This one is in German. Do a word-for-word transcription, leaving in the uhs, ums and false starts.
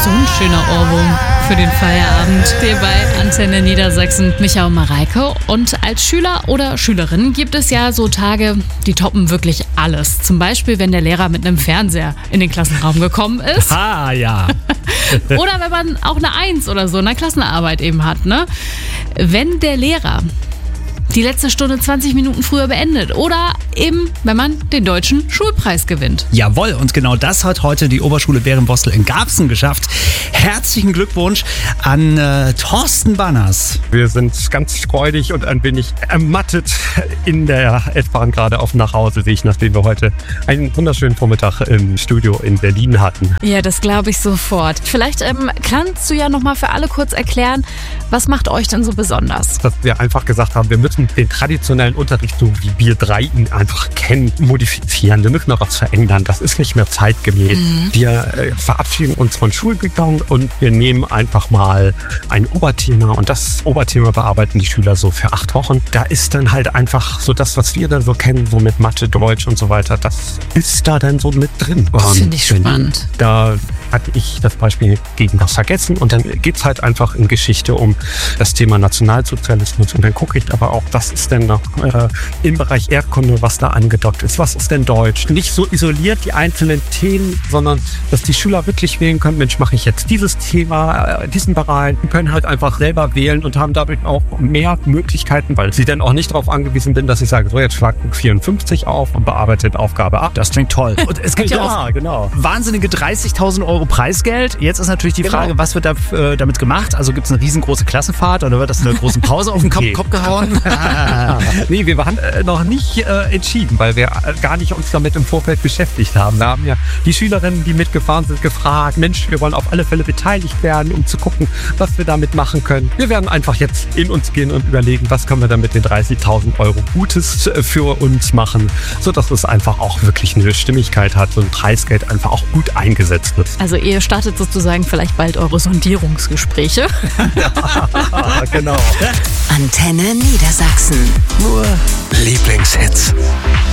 So ein schöner Ohrwurm für den Feierabend hier bei Antenne Niedersachsen. Micha und Mareike. Und als Schüler oder Schülerin gibt es ja so Tage, die toppen wirklich alles. Zum Beispiel, wenn der Lehrer mit einem Fernseher in den Klassenraum gekommen ist. Ah, ja. Oder wenn man auch eine Eins oder so in der Klassenarbeit eben hat, ne? Wenn der Lehrer die letzte Stunde zwanzig Minuten früher beendet. Oder eben, wenn man den deutschen Schulpreis gewinnt. Jawohl, und genau das hat heute die Oberschule Bärenbostel in Garbsen geschafft. Herzlichen Glückwunsch an äh, Thorsten Banners. Wir sind ganz freudig und ein wenig ermattet in der S-Bahn gerade auf dem Nachhauseweg, nachdem wir heute einen wunderschönen Vormittag im Studio in Berlin hatten. Ja, das glaube ich sofort. Vielleicht ähm, kannst du ja noch mal für alle kurz erklären, was macht euch denn so besonders? Dass wir einfach gesagt haben, wir müssen den traditionellen Unterricht, so wie wir drei ihn einfach kennen, modifizieren. Wir müssen noch was verändern. Das ist nicht mehr zeitgemäß. Mhm. Wir äh, verabschieden uns von Schulbegang und wir nehmen einfach mal ein Oberthema und das Oberthema bearbeiten die Schüler so für acht Wochen. Da ist dann halt einfach so das, was wir dann so kennen, so mit Mathe, Deutsch und so weiter, das ist da dann so mit drin. Das finde ich spannend. Da hatte ich das Beispiel gegen das Vergessen und dann geht es halt einfach in Geschichte um das Thema Nationalsozialismus und dann gucke ich aber auch, was ist denn noch äh, im Bereich Erdkunde, was da angedockt ist, was ist denn Deutsch? Nicht so isoliert die einzelnen Themen, sondern dass die Schüler wirklich wählen können, Mensch, mache ich jetzt dieses Thema, äh, diesen Bereich, die können halt einfach selber wählen und haben dadurch auch mehr Möglichkeiten, weil sie dann auch nicht darauf angewiesen sind, dass ich sage, so jetzt schlag vierundfünfzig auf und bearbeitet Aufgabe ab. Das klingt toll. Und es gibt ja, ja auch genau. wahnsinnige dreißigtausend Euro Preisgeld. Jetzt ist natürlich die Frage, genau. was wird da äh, damit gemacht? Also gibt es eine riesengroße Klassenfahrt oder wird das in einer großen Pause auf den Kopf, Nee. Kopf gehauen? Nee, wir waren äh, noch nicht äh, entschieden, weil wir äh, gar nicht uns damit im Vorfeld beschäftigt haben. Da haben ja die Schülerinnen, die mitgefahren sind, gefragt, Mensch, wir wollen auf alle Fälle beteiligt werden, um zu gucken, was wir damit machen können. Wir werden einfach jetzt in uns gehen und überlegen, was können wir dann mit den dreißigtausend Euro Gutes äh, für uns machen, sodass es einfach auch wirklich eine Stimmigkeit hat und Preisgeld einfach auch gut eingesetzt wird. Also ihr startet sozusagen vielleicht bald eure Sondierungsgespräche. Ja, genau. Antenne Niedersachsen. Nur Lieblingshits.